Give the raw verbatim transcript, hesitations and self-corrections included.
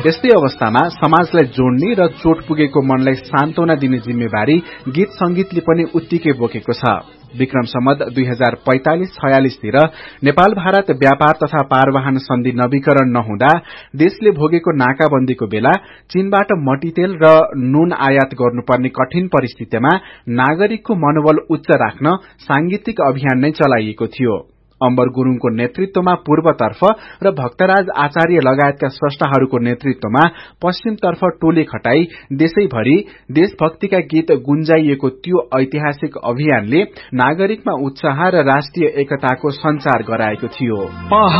यस्तै अवस्थामा समाजलाई जोड्ने र चोट पुगेको मनलाई सान्त्वना दिने जिम्मेवारी गीत संगीतले पनि उत्तिकै बोकेको छ। विक्रम सम्वत दुई हजार पैंतालिस छयालिस तिर नेपाल भारत व्यापार तथा पारवाहन सन्धि नवीकरण नहुँदा देशले भोगेको नाकाबन्दीको बेला चीनबाट मट्टीतेल र नुन आयात गर्नुपर्ने कठिन परिस्थितिमा नागरिकको मनोबल उच्च राख्न सांगीतिक अभियान नै चलाइएको थियो। अम्बर गुरूङको नेतृत्वमा पूर्वतर्फ र भक्तराज आचार्य लगायतका स्रष्टाहरूको नेतृत्वमा पश्चिमतर्फ टोली खटाई देशैभरि देशभक्तिका गीत गुन्जाइएको त्यो ऐतिहासिक अभियानले नागरिकमा उत्साह र राष्ट्रिय एकताको संचार गराएको थियो।